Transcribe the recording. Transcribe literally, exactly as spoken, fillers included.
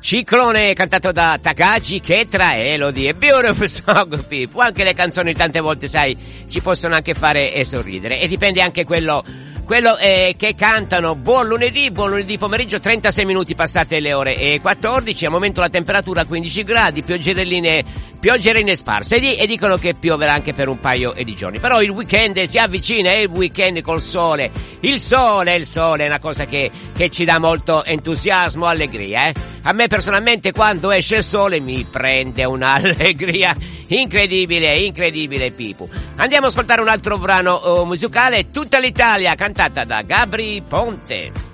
Ciclone cantato da Takagi Ketra e Elodie, Beautiful Song People. Anche le canzoni tante volte, sai, ci possono anche fare eh, sorridere, e dipende anche quello quello eh, che cantano. Buon lunedì, buon lunedì pomeriggio, trentasei minuti passate le ore e quattordici, al momento la temperatura quindici gradi, pioggerelline, pioggerelline sparse, e, di, e dicono che pioverà anche per un paio di giorni, però il weekend si avvicina, è il weekend col sole, il sole, il sole è una cosa che, che ci dà molto entusiasmo, allegria, eh. A me personalmente quando esce il sole mi prende un'allegria incredibile, incredibile, Pipu. Andiamo a ascoltare un altro brano uh, musicale, Tutta l'Italia, cantata da Gabri Ponte.